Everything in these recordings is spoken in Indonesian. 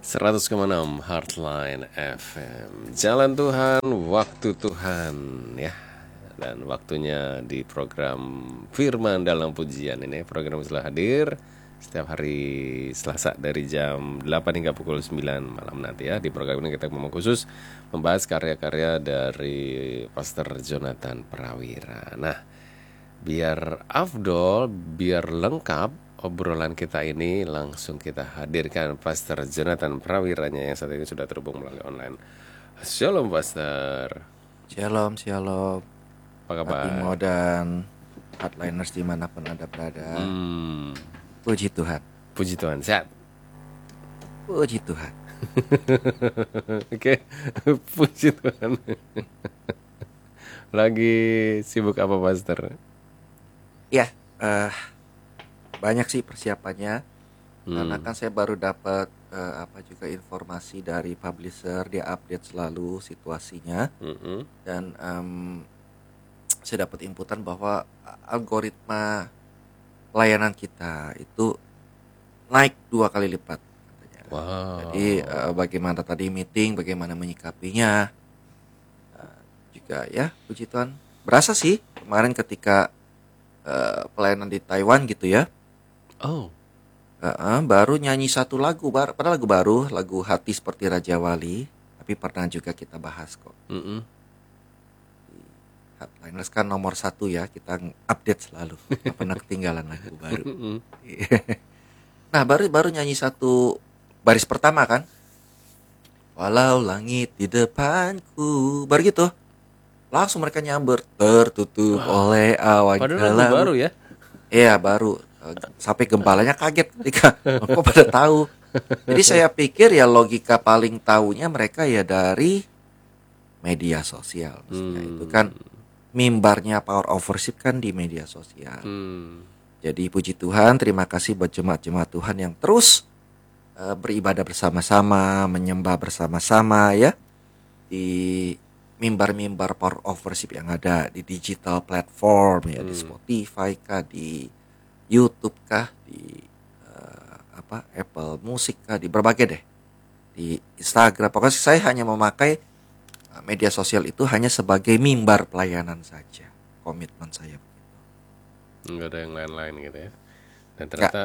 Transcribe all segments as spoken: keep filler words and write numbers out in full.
seratus koma enam Heartline F M. Jalan Tuhan, waktu Tuhan ya. Dan waktunya di program Firman dalam Pujian ini. Program telah hadir setiap hari Selasa dari jam delapan hingga pukul sembilan malam nanti ya. Di program ini kita memang khusus membahas karya-karya dari Pastor Jonathan Prawira. Nah, biar afdol, biar lengkap obrolan kita ini, langsung kita hadirkan Pastor Jonathan Prawiranya yang saat ini sudah terhubung melalui online. Shalom Pastor. Shalom, shalom. Apa kabar? Patimo dan Heartliners dimanapun Anda berada. Hmm, Puji Tuhan. puji Tuhan, sehat. Puji Tuhan. Oke, puji Tuhan. Lagi sibuk apa Pastor? Ya, eh, banyak sih persiapannya. Hmm. Karena kan saya baru dapat eh, apa juga informasi dari publisher, dia update selalu situasinya. Mm-mm. Dan em, saya dapat inputan bahwa algoritma layanan kita itu naik dua kali lipat katanya. Wow. Jadi eh, bagaimana tadi meeting, bagaimana menyikapinya, eh, juga ya puji Tuhan. Berasa sih kemarin ketika eh, pelayanan di Taiwan gitu ya, Oh, eh, eh, baru nyanyi satu lagu, bar- padahal lagu baru, lagu Hati Seperti Raja Wali, tapi pernah juga kita bahas kok. mm-mm. Heartliners kan nomor satu ya, kita update selalu, nggak pernah ketinggalan lagu baru. Mm-mm. Nah baru baru nyanyi satu baris pertama kan, walau langit di depanku, baru gitu, langsung mereka nyamber tertutup Wow. oleh awan Padahal lagu gelap. baru ya. Iya baru. Eh, sampai gembalanya kaget ketika kok pada tahu. Jadi saya pikir ya logika paling tahunya mereka ya dari media sosial. Maksudnya Hmm. itu kan mimbarnya Power of Worship kan di media sosial. Hmm. Jadi puji Tuhan, terima kasih buat jemaat-jemaat Tuhan yang terus eh, beribadah bersama-sama, menyembah bersama-sama ya di mimbar-mimbar Power of Worship yang ada di digital platform ya, di Hmm. Spotify kah, di YouTube kah, di eh, apa Apple Music kah, di berbagai deh, di Instagram. Pokoknya saya hanya memakai eh, media sosial itu hanya sebagai mimbar pelayanan saja. Komitmen saya begitu. Nggak ada yang lain-lain gitu ya. Dan Nggak. ternyata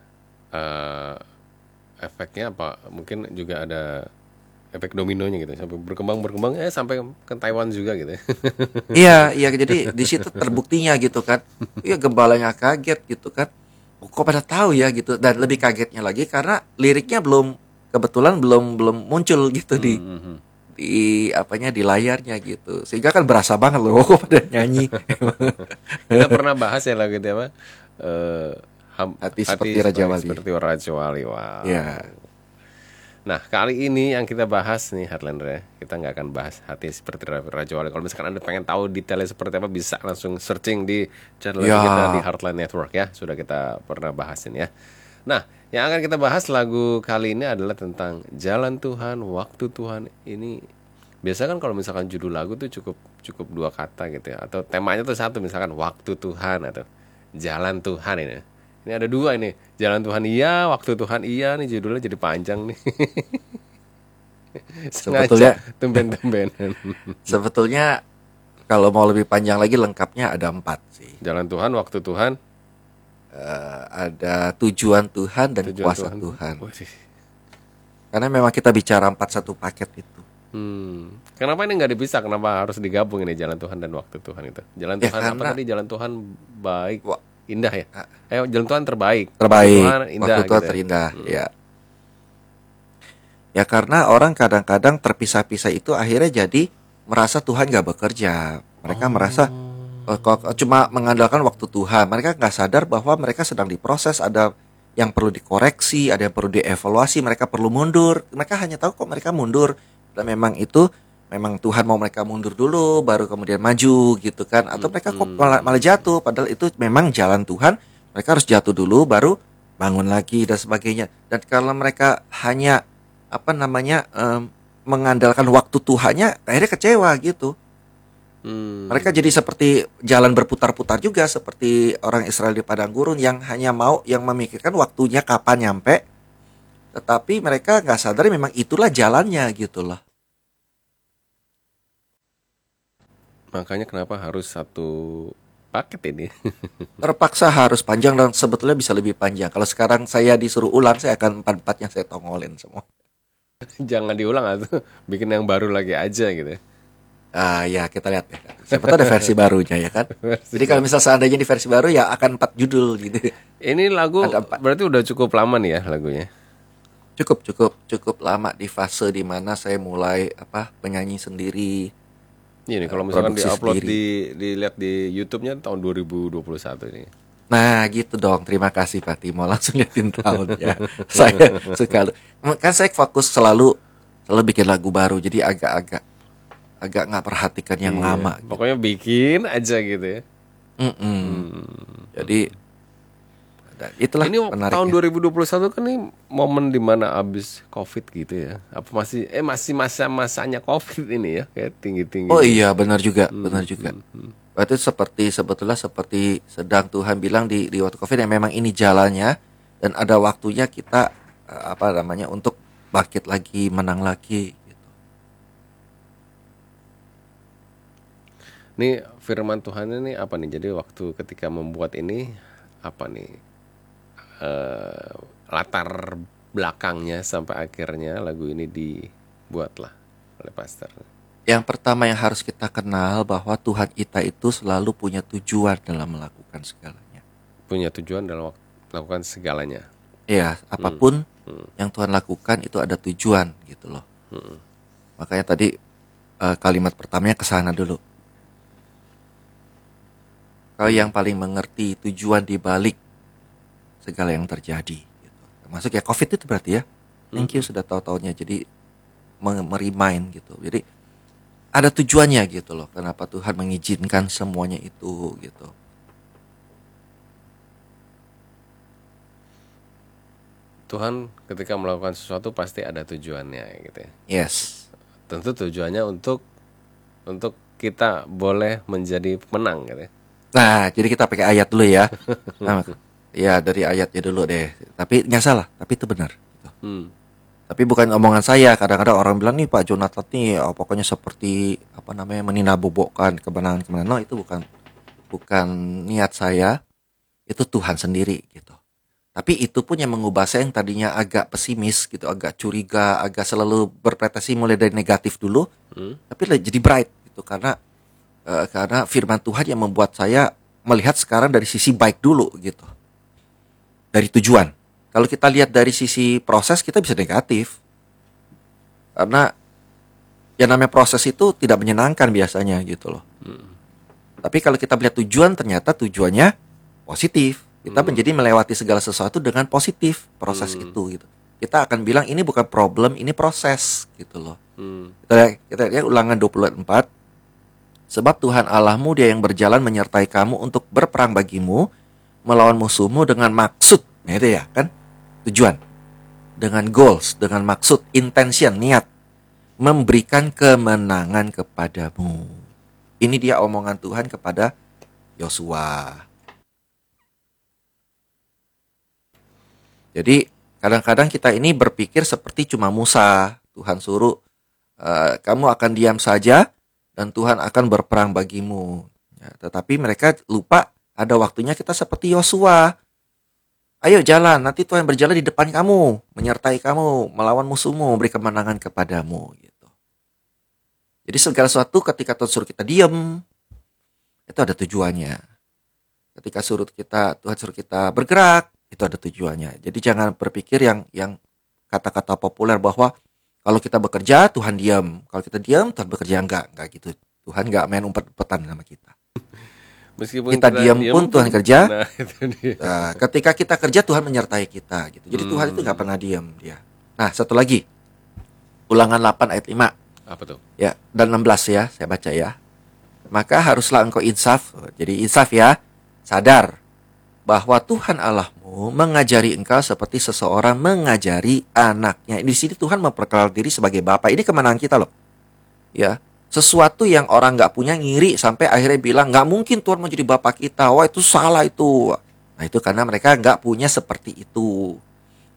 eh, efeknya apa? Mungkin juga ada efek dominonya gitu, sampai berkembang berkembang eh sampai ke Taiwan juga gitu ya. Iya, iya jadi di situ terbuktinya gitu kan. Iya gembalanya kaget gitu kan. Oh, kok pada tahu ya gitu, dan lebih kagetnya lagi karena liriknya belum kebetulan belum belum muncul gitu di Hmm, hmm, hmm. di apanya di layarnya gitu. Sehingga kan berasa banget loh kok pada nyanyi. Kita pernah bahas ya lagu itu apa? Eh, ham- Hati seperti Raja Wali. seperti Raja Wali. Wow. Ya. Nah, kali ini yang kita bahas nih Heartlander ya, kita nggak akan bahas hati seperti Raja Wali. Kalau misalkan Anda pengen tahu detailnya seperti apa, bisa langsung searching di channel Ya. kita di Heartline Network ya. Sudah kita pernah bahasin ya. Nah, yang akan kita bahas lagu kali ini adalah tentang Jalan Tuhan, Waktu Tuhan. Ini biasa kan kalau misalkan judul lagu tuh cukup cukup dua kata gitu ya, atau temanya tuh satu, misalkan Waktu Tuhan atau Jalan Tuhan ini. Ini ada dua ini, Jalan Tuhan iya, Waktu Tuhan iya, nih judulnya jadi panjang nih. Sebetulnya Sengaja tumben-tumbenan. sebetulnya kalau mau lebih panjang lagi lengkapnya ada empat sih. Jalan Tuhan, Waktu Tuhan, Eh, ada tujuan Tuhan dan Tujuan kuasa Tuhan. Tuhan. Waduh. Karena memang kita bicara empat satu paket itu. Hmm. Kenapa ini nggak dipisah? Kenapa harus digabung ini Jalan Tuhan dan Waktu Tuhan itu? Jalan Ya, Tuhan apa karena- tadi? Jalan Tuhan baik, Wah. indah ya. Ah. Ayo, Jalan Tuhan terbaik. Terbaik, Waktu Tuhan indah. waktu Tuhan gitu ya. terindah, ya. Ya karena orang kadang-kadang terpisah-pisah itu akhirnya jadi merasa Tuhan gak bekerja. Mereka merasa eh, kok cuma mengandalkan waktu Tuhan. Mereka nggak sadar bahwa mereka sedang diproses, ada yang perlu dikoreksi, ada yang perlu dievaluasi, mereka perlu mundur. Mereka hanya tahu kok mereka mundur. Dan memang itu memang Tuhan mau mereka mundur dulu, baru kemudian maju gitu kan. Atau mereka kok malah, malah jatuh, padahal itu memang jalan Tuhan. Mereka harus jatuh dulu, baru bangun lagi dan sebagainya. Dan kalau mereka hanya apa namanya em, mengandalkan waktu Tuhannya, akhirnya kecewa gitu. Hmm. Mereka jadi seperti jalan berputar-putar juga, seperti orang Israel di padang gurun yang hanya mau, yang memikirkan waktunya kapan nyampe, tetapi mereka nggak sadar memang itulah jalannya gitu loh. Makanya kenapa harus satu paket ini? Terpaksa harus panjang dan sebetulnya bisa lebih panjang. Kalau sekarang saya disuruh ulang, saya akan empat-empatnya saya tongolin semua. Jangan diulang atau bikin yang baru lagi aja gitu. Ah ya, kita lihat ya. Siapa tahu ada versi barunya ya kan. Jadi kalau misal seandainya di versi baru ya akan empat judul gitu. Ini lagu Ada empat. berarti udah cukup lama nih ya lagunya. Cukup cukup cukup lama di fase dimana saya mulai apa penyanyi sendiri. Ini kalau eh, misalkan produksi diupload sendiri. di dilihat di YouTube-nya tahun dua ribu dua puluh satu ini. Nah gitu dong, terima kasih Pak Timo, langsung liatin tahun ya. Saya suka, kan saya fokus selalu selalu bikin lagu baru, jadi agak-agak agak nggak perhatikan yang Iya, lama. pokoknya bikin aja gitu ya. Mm-mm. Jadi ada- itulah Ini tahun menariknya. dua ribu dua puluh satu kan nih momen dimana abis COVID gitu ya. Apa masih eh masih masa-masanya COVID ini ya, kayak tinggi-tinggi. Oh iya, benar juga, benar juga. Berarti seperti sebetulnya seperti sedang Tuhan bilang di di waktu COVID yang memang ini jalannya dan ada waktunya kita eh, apa namanya untuk bangkit lagi, menang lagi gitu. Nih firman Tuhan ini apa nih? Jadi waktu ketika membuat ini apa nih eh, latar belakangnya sampai akhirnya lagu ini dibuatlah oleh pastor. Yang pertama yang harus kita kenal bahwa Tuhan kita itu selalu punya tujuan dalam melakukan segalanya. Punya tujuan dalam wak- melakukan segalanya. Iya, apapun Hmm. yang Tuhan lakukan itu ada tujuan gitu loh. Hmm. Makanya tadi eh, kalimat pertamanya ke sana dulu. Kau yang paling mengerti tujuan di balik segala yang terjadi gitu. Termasuk ya COVID itu berarti ya. Thank you sudah tahu-taunya. Jadi me- merimain gitu. Jadi ada tujuannya gitu loh. Kenapa Tuhan mengizinkan semuanya itu gitu. Tuhan ketika melakukan sesuatu pasti ada tujuannya gitu ya. Yes. Tentu tujuannya untuk untuk kita boleh menjadi pemenang gitu ya. Nah, jadi kita pakai ayat dulu ya. Nah, ya dari ayatnya dulu deh. Tapi nggak salah, tapi itu benar. Gitu. Hmm. Tapi bukan omongan saya. Kadang-kadang orang bilang nih Pak Jonathan nih, oh, pokoknya seperti apa namanya meninabobokan kemenangan-kemenangan. No, itu bukan bukan niat saya. Itu Tuhan sendiri gitu. Tapi itu pun yang mengubah saya yang tadinya agak pesimis gitu, agak curiga, agak selalu berpretenssi mulai dari negatif dulu, Hmm. tapi jadi bright gitu karena eh, karena firman Tuhan yang membuat saya melihat sekarang dari sisi baik dulu gitu. Dari tujuan. Kalau kita lihat dari sisi proses kita bisa negatif. Karena yang namanya proses itu tidak menyenangkan biasanya gitu loh. Tapi kalau kita melihat tujuan ternyata tujuannya positif. Kita menjadi melewati segala sesuatu dengan positif proses itu gitu. Kita akan bilang ini bukan problem, ini proses gitu loh. Hmm. Kita lihat, kita lihat ulangan dua puluh empat. Sebab Tuhan Allahmu dia yang berjalan menyertai kamu untuk berperang bagimu, melawan musuhmu dengan maksud. Nah itu ya kan, tujuan. Dengan goals, dengan maksud, intention, niat. Memberikan kemenangan kepadamu. Ini dia omongan Tuhan kepada Yosua. Jadi kadang-kadang kita ini berpikir seperti cuma Musa. Tuhan suruh, uh, kamu akan diam saja dan Tuhan akan berperang bagimu. Ya, tetapi mereka lupa ada waktunya kita seperti Yosua. Ayo jalan, nanti Tuhan berjalan di depan kamu, menyertai kamu, melawan musuhmu, memberi kemenangan kepadamu. Gitu. Jadi segala sesuatu ketika Tuhan suruh kita diam, itu ada tujuannya. Ketika suruh kita, Tuhan suruh kita bergerak, itu ada tujuannya. Jadi jangan berpikir yang yang kata-kata populer bahwa kalau kita bekerja, Tuhan diam. Kalau kita diam, Tuhan bekerja. Enggak, enggak gitu. Tuhan enggak main umpet-umpetan sama kita. Meskipun Kita diam pun Tuhan kerja. Nah, itu dia. Nah, ketika kita kerja, Tuhan menyertai kita. Gitu. Jadi Tuhan itu enggak pernah diam dia. Nah, satu lagi. Ulangan delapan ayat lima. Apa tuh? Ya, dan enam belas ya, saya baca ya. Maka haruslah engkau insaf. Jadi insaf ya. Sadar bahwa Tuhan Allahmu mengajari engkau seperti seseorang mengajari anaknya. Di sini Tuhan memperkenalkan diri sebagai Bapa. Ini kemenangan kita loh. Ya, sesuatu yang orang nggak punya ngiri sampai akhirnya bilang nggak mungkin Tuhan mau jadi Bapa kita. Wah itu salah itu. Nah itu karena mereka nggak punya seperti itu.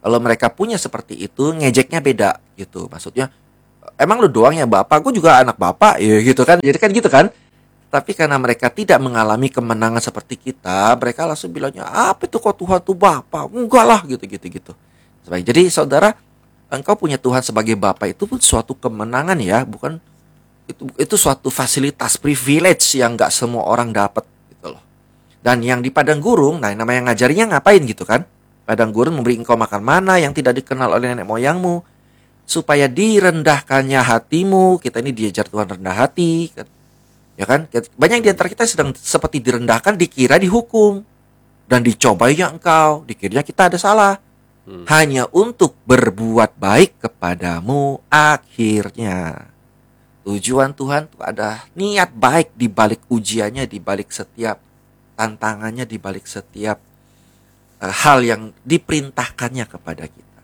Kalau mereka punya seperti itu, ngejeknya beda gitu. Maksudnya, emang lu doang ya bapak, gue juga anak bapak ya gitu kan. Jadi kan gitu kan. Tapi karena mereka tidak mengalami kemenangan seperti kita, mereka langsung bilangnya, apa itu kok Tuhan tuh bapak? Enggak lah gitu-gitu gitu. Jadi saudara, engkau punya Tuhan sebagai bapak itu pun suatu kemenangan ya, bukan itu itu suatu fasilitas privilege yang nggak semua orang dapat gitu loh. Dan yang di padang gurun, nah nama yang ngajarinya ngapain gitu kan? Padang gurun memberi engkau makan mana yang tidak dikenal oleh nenek moyangmu, supaya direndahkannya hatimu. Kita ini diajar Tuhan rendah hati kan? Ya kan? Banyak di antara kita sedang seperti direndahkan, dikira dihukum dan dicobainya engkau, dikiranya kita ada salah. Hmm. Hanya untuk berbuat baik kepadamu akhirnya. Tujuan Tuhan itu ada niat baik di balik ujiannya, di balik setiap tantangannya, di balik setiap uh, hal yang diperintahkannya kepada kita.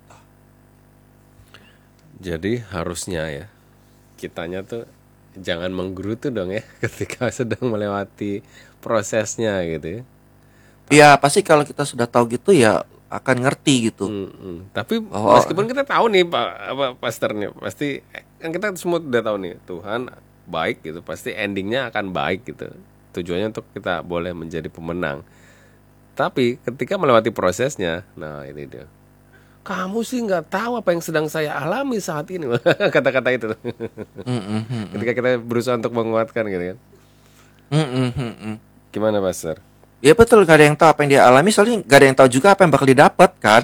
Jadi harusnya ya, kitanya tuh jangan menggerutu dong ya ketika sedang melewati prosesnya gitu ya. Ya pasti kalau kita sudah tahu gitu ya akan ngerti gitu. Hmm, hmm. Tapi oh, meskipun kita tahu nih Pak apa Pastor nih, pasti kan kita semua udah tahu nih Tuhan baik gitu, pasti endingnya akan baik gitu. Tujuannya untuk kita boleh menjadi pemenang. Tapi ketika melewati prosesnya, nah ini dia. Kamu sih nggak tahu apa yang sedang saya alami saat ini, kata-kata itu. Mm-mm. Ketika kita berusaha untuk menguatkan gitu kan. Mm-mm. Gimana Pastor? Ya betul, gak ada yang tahu apa yang dia alami, soalnya gak ada yang tahu juga apa yang bakal didapat kan.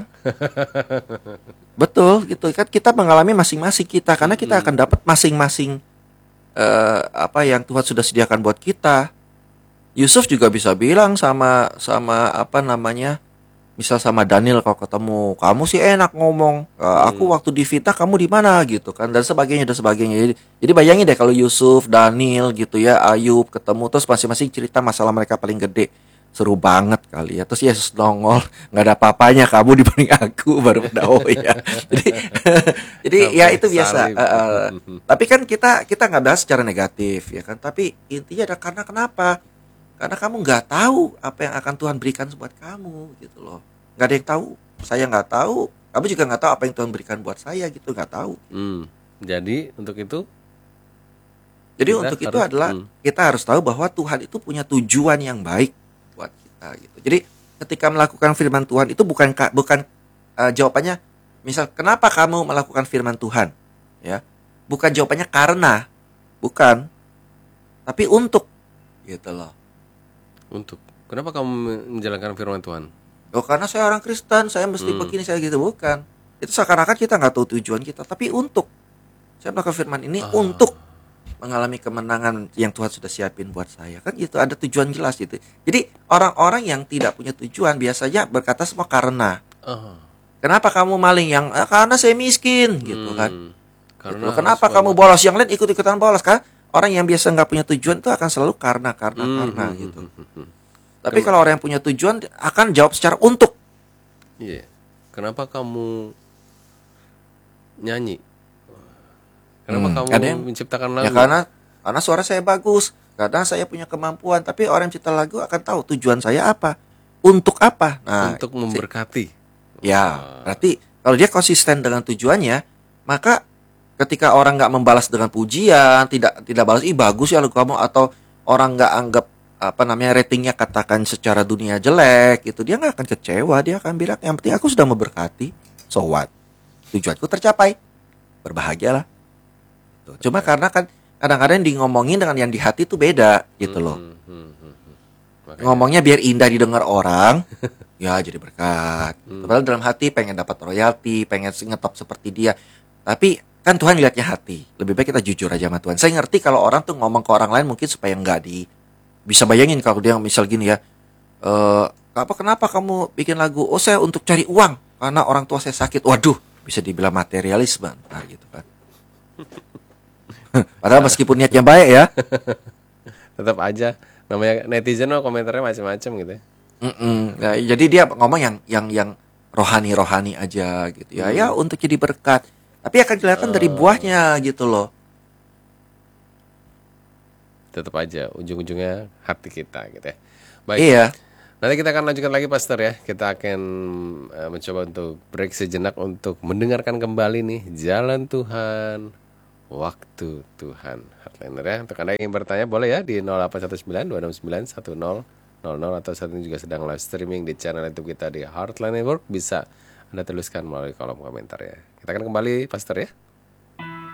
Betul gitu kan, kita mengalami masing-masing kita, karena kita akan dapat masing-masing uh, apa yang Tuhan sudah sediakan buat kita. Yusuf juga bisa bilang sama sama apa namanya, misal sama Daniel kalau ketemu, kamu sih enak ngomong, uh, aku Hmm. waktu di Vita kamu di mana gitu kan, dan sebagainya dan sebagainya. Jadi, jadi bayangin deh kalau Yusuf, Daniel gitu ya, Ayub ketemu terus masing-masing cerita masalah mereka paling gede. Seru banget kali ya. Terus Yesus nongol, nggak ada apa-apanya kamu dibanding aku, baru pada oh ya. Jadi, jadi ya itu biasa. Uh, uh, tapi kan kita kita nggak bahas secara negatif ya kan. Tapi intinya ada karena kenapa? Karena kamu nggak tahu apa yang akan Tuhan berikan buat kamu gitu loh. Nggak ada yang tahu. Saya nggak tahu. Kamu juga nggak tahu apa yang Tuhan berikan buat saya gitu, nggak tahu. Hmm. Jadi untuk itu. Jadi untuk harus, itu adalah hmm. kita harus tahu bahwa Tuhan itu punya tujuan yang baik buat kita gitu. Jadi ketika melakukan firman Tuhan itu bukan bukan uh, jawabannya misal kenapa kamu melakukan firman Tuhan ya, bukan jawabannya karena, bukan, tapi untuk gitu loh. Untuk kenapa kamu menjalankan firman Tuhan? Oh karena saya orang Kristen, saya mesti hmm. begini, saya gitu, bukan. Itu seakan-akan kita nggak tahu tujuan kita, tapi untuk saya melakukan firman ini oh. untuk mengalami kemenangan yang Tuhan sudah siapin buat saya, kan gitu, ada tujuan jelas gitu. Jadi orang-orang yang tidak punya tujuan biasanya berkata semua karena. Uh. Kenapa kamu maling? Yang ah, karena saya miskin, gitu kan. Hmm. Karena gitu. Kenapa kamu bolos? Yang lain ikut-ikutan bolos kan? Orang yang biasa nggak punya tujuan itu akan selalu karena, karena, hmm. karena gitu. Hmm. Tapi Kem- kalau orang yang punya tujuan akan jawab secara untuk. Iya. Yeah. Kenapa kamu nyanyi? Kenapa hmm, kamu yang, menciptakan lagu? Ya karena karena suara saya bagus, karena saya punya kemampuan. Tapi orang yang cipta lagu akan tahu tujuan saya apa, untuk apa. Nah, untuk memberkati. Ya, ah. berarti kalau dia konsisten dengan tujuannya, maka ketika orang nggak membalas dengan pujian, tidak tidak balas, ih bagus ya lagu kamu, atau orang nggak anggap apa namanya ratingnya katakan secara dunia jelek, gitu, dia nggak akan kecewa, dia akan bilang yang penting aku sudah memberkati, so what, tujuanku tercapai, berbahagialah. Cuma karena kan kadang-kadang di ngomongin dengan yang di hati itu beda gitu loh. Hmm, hmm, hmm, hmm. Ngomongnya biar indah didengar orang, ya jadi berkat. Hmm. Padahal dalam hati pengen dapat royalti, pengen ngetop seperti dia. Tapi kan Tuhan lihatnya hati. Lebih baik kita jujur aja sama Tuhan. Saya ngerti kalau orang tuh ngomong ke orang lain mungkin supaya nggak di. Bisa bayangin kalau dia misal gini ya, e, apa kenapa kamu bikin lagu? Oh saya untuk cari uang karena orang tua saya sakit. Waduh, bisa dibilang materialisme, nah gitu kan. Padahal meskipun niatnya baik ya, tetap aja namanya netizen mah komentarnya macam-macam gitu. Nah, jadi dia ngomong yang yang yang rohani-rohani aja gitu ya, hmm. ya untuk jadi berkat. Tapi akan kelihatan uh, dari buahnya gitu loh. Tetap aja ujung-ujungnya hati kita gitu ya. Baik. Iya. Nanti kita akan lanjutkan lagi Pastor ya. Kita akan uh, mencoba untuk break sejenak untuk mendengarkan kembali nih Jalan Tuhan, Waktu Tuhan. Hardliner ya. Untuk Anda yang ingin bertanya boleh ya di nol delapan satu sembilan dua enam sembilan satu nol nol nol atau saat ini juga sedang live streaming di channel YouTube kita di Heartline Network. Bisa Anda tuliskan melalui kolom komentar ya. Kita akan kembali Pastor ya.